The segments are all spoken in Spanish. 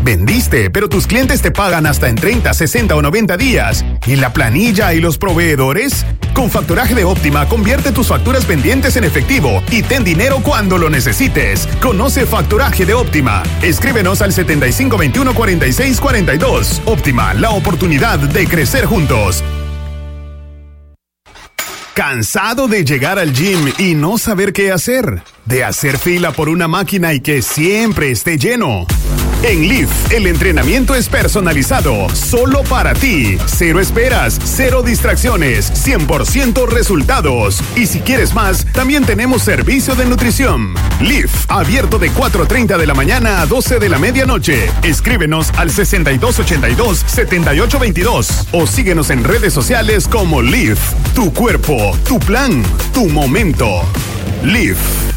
Vendiste, pero tus clientes te pagan hasta en 30, 60 o 90 días. ¿Y la planilla y los proveedores? Con Facturaje de Óptima, convierte tus facturas pendientes en efectivo y ten dinero cuando lo necesites. Conoce Facturaje de Óptima. Escríbenos al 7521-4642. Óptima, la oportunidad de crecer juntos. ¿Cansado de llegar al gym y no saber qué hacer? ¿De hacer fila por una máquina y que siempre esté lleno? En Live, el entrenamiento es personalizado, solo para ti. Cero esperas, cero distracciones, 100% resultados. Y si quieres más, también tenemos servicio de nutrición. Live, abierto de 4:30 de la mañana a 12 de la medianoche. Escríbenos al 6282-7822 o síguenos en redes sociales como Live. Tu cuerpo, tu plan, tu momento. Live.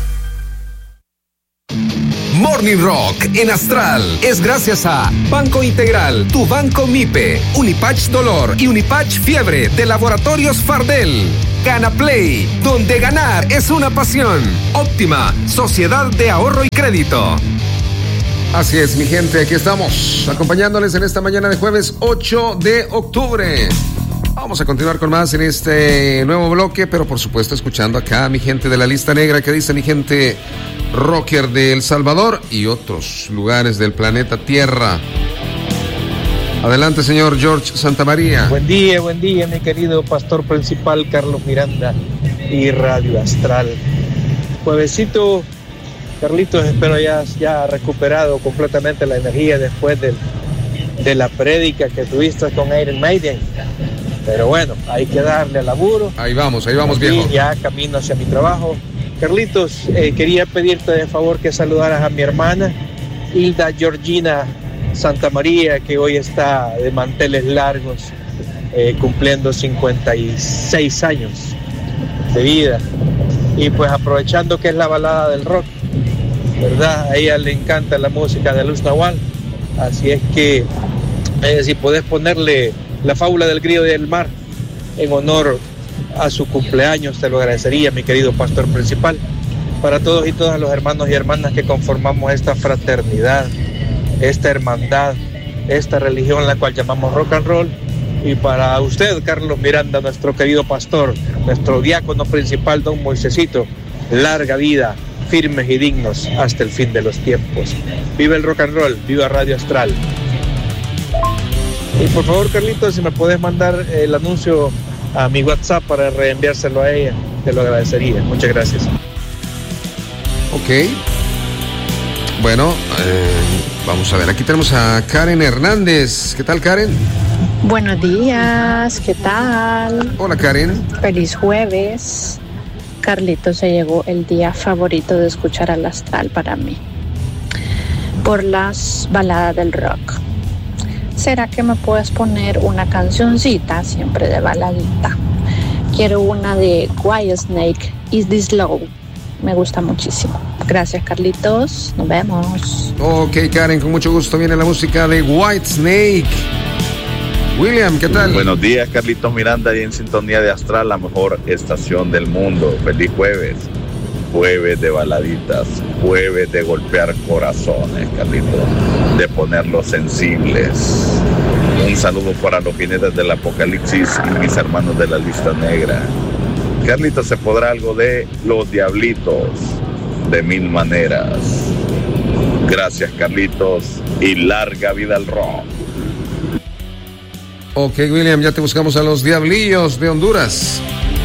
Morning Rock en Astral es gracias a Banco Integral, tu banco MIPE, Unipatch Dolor y Unipatch Fiebre de Laboratorios Fardel. Gana Play, donde ganar es una pasión. Óptima, Sociedad de Ahorro y Crédito. Así es, mi gente, aquí estamos acompañándoles en esta mañana de jueves 8 de octubre. Vamos a continuar con más en este nuevo bloque, pero por supuesto escuchando acá a mi gente de la lista negra, que dice mi gente rocker de El Salvador y otros lugares del planeta Tierra. Adelante, señor George Santamaría. Buen día, mi querido pastor principal Carlos Miranda y Radio Astral. Juevesito, Carlitos, espero ya recuperado completamente la energía después de la prédica que tuviste con Iron Maiden. Pero bueno, hay que darle al laburo. Ahí vamos, viejo. Ya camino hacia mi trabajo. Carlitos, quería pedirte de favor que saludaras a mi hermana, Hilda Georgina Santamaría, que hoy está de manteles largos, cumpliendo 56 años de vida. Y pues aprovechando que es la balada del rock, ¿verdad? A ella le encanta la música de Luz Nahual. Así es que si podés ponerle La Fábula del Grillo del Mar en honor a su cumpleaños, te lo agradecería, mi querido pastor principal. Para todos y todas los hermanos y hermanas que conformamos esta fraternidad, esta hermandad, esta religión la cual llamamos rock and roll. Y para usted, Carlos Miranda, nuestro querido pastor, nuestro diácono principal, don Moisésito, larga vida, firmes y dignos hasta el fin de los tiempos. Viva el rock and roll, viva Radio Astral. Y por favor, Carlitos, si me puedes mandar el anuncio a mi WhatsApp para reenviárselo a ella, te lo agradecería. Muchas gracias. Ok. Bueno, vamos a ver, aquí tenemos a Karen Hernández. ¿Qué tal, Karen? Buenos días, ¿qué tal? Hola, Karen. Feliz jueves. Carlitos, se llegó el día favorito de escuchar al Astral para mí, por las baladas del rock. ¿Será que me puedes poner una cancioncita siempre de baladita? Quiero una de Whitesnake, Is This Love. Me gusta muchísimo. Gracias, Carlitos. Nos vemos. Ok, Karen, con mucho gusto viene la música de Whitesnake. William, ¿qué tal? Buenos días, Carlitos Miranda, y en sintonía de Astral, la mejor estación del mundo. Feliz jueves. Jueves de baladitas, jueves de golpear corazones, Carlitos, de ponerlos sensibles. Un saludo para los jinetes del apocalipsis y mis hermanos de la lista negra. Carlitos, ¿se podrá algo de Los Diablitos de Mil Maneras? Gracias, Carlitos, y larga vida al rock. Ok, William, ya te buscamos a Los Diablillos de Honduras.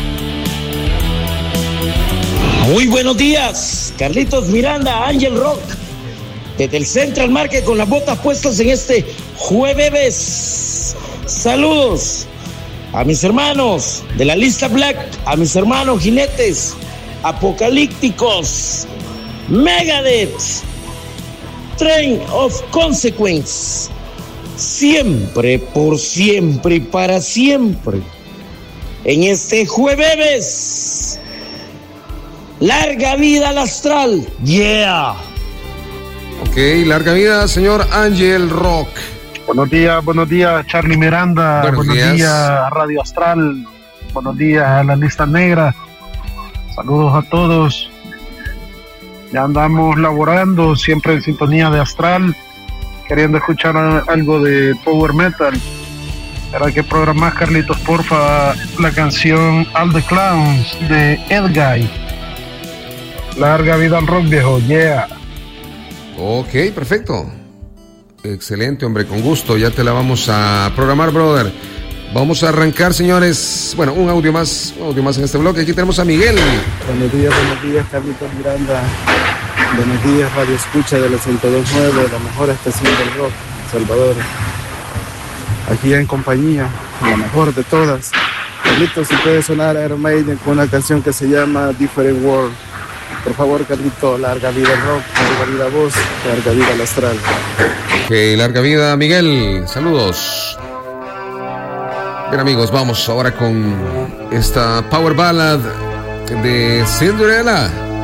Muy buenos días, Carlitos Miranda, Ángel Rock, desde el Central Market con las botas puestas en este jueves. Saludos a mis hermanos de la lista Black, a mis hermanos jinetes apocalípticos, Megadeth, Train of Consequence, siempre, por siempre y para siempre, en este jueves. Larga vida al Astral, yeah. Ok, larga vida, señor Ángel Rock. Buenos días, Charlie Miranda. Buenos días a Radio Astral. Buenos días a la lista negra. Saludos a todos. Ya andamos laborando, siempre en sintonía de Astral. queriendo escuchar algo de power metal. ¿Para que programás, Carlitos, porfa, la canción All the Clowns de Edguy? Larga vida al rock, viejo, yeah. Ok, perfecto. Excelente, hombre, con gusto. Ya te la vamos a programar, brother. Vamos a arrancar, señores. Bueno, un audio más en este bloque. Aquí tenemos a Miguel. Buenos días, Carlitos Miranda. Buenos días, Radio Escucha de la 102.9, la mejor estación del rock, Salvador. Aquí en compañía, la mejor de todas. Carlitos, si puede sonar a Iron Maiden con una canción que se llama Different World. Por favor, Carlitos, larga vida al rock, larga vida a vos, larga vida al astral. Ok, larga vida, Miguel. Saludos. Bien, amigos, vamos ahora con esta power ballad de Cinderella.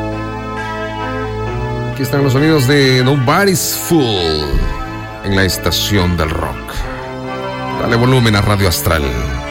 Aquí están los sonidos de Nobody's Fool en la estación del rock. Dale volumen a Radio Astral.